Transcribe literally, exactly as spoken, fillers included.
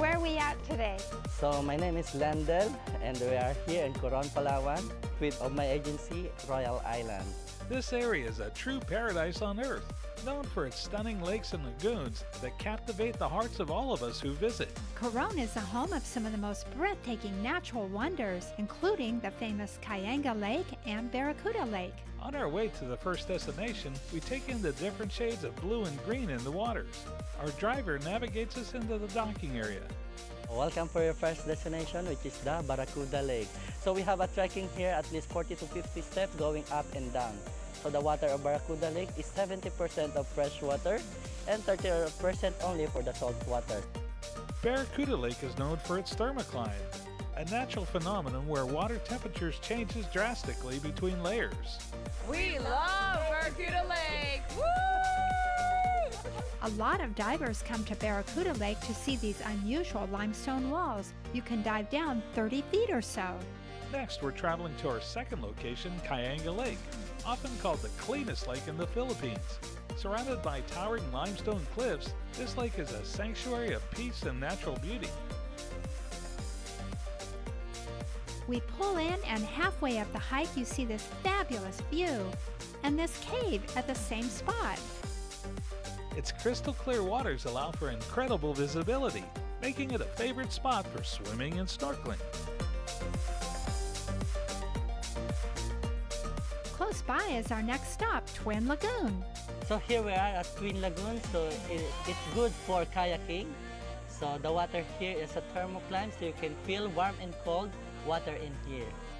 Where are we at today? So my name is Landel and we are here in Coron, Palawan with of my agency, Royal Island. This area is a true paradise on earth, known for its stunning lakes and lagoons that captivate the hearts of all of us who visit. Coron is the home of some of the most breathtaking natural wonders, including the famous Cayanga Lake and Barracuda Lake. On our way to the first destination, we take in the different shades of blue and green in the waters. Our driver navigates us into the docking area. Welcome for your first destination, which is the Barracuda Lake. So we have a trekking here at least forty to fifty steps going up and down. So the water of Barracuda Lake is seventy percent of fresh water and thirty percent only for the salt water. Barracuda Lake is known for its thermocline, a natural phenomenon where water temperatures changes drastically between layers. We love Barracuda Lake! Woo! A lot of divers come to Barracuda Lake to see these unusual limestone walls. You can dive down thirty feet or so. Next, we're traveling to our second location, Cayanga Lake, often called the cleanest lake in the Philippines. Surrounded by towering limestone cliffs, this lake is a sanctuary of peace and natural beauty. We pull in, and halfway up the hike you see this fabulous view and this cave at the same spot. Its crystal clear waters allow for incredible visibility, making it a favorite spot for swimming and snorkeling. Close by is our next stop, Twin Lagoon. So here we are at Twin Lagoon, so it, it's good for kayaking. So the water here is a thermocline, so you can feel warm and cold water in here.